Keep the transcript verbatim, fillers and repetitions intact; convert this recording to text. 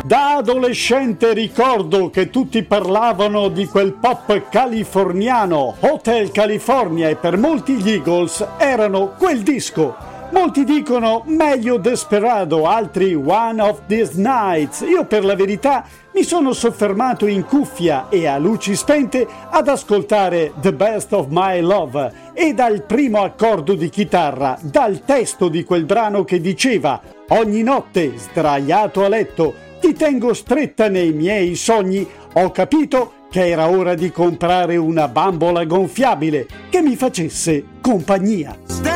Da adolescente ricordo che tutti parlavano di quel pop californiano, Hotel California, e per molti gli Eagles erano quel disco. Molti dicono meglio Desperado, altri One of These Nights. Io per la verità mi sono soffermato in cuffia e a luci spente ad ascoltare The Best of My Love, e dal primo accordo di chitarra, dal testo di quel brano che diceva: ogni notte sdraiato a letto ti tengo stretta nei miei sogni, ho capito che era ora di comprare una bambola gonfiabile che mi facesse compagnia.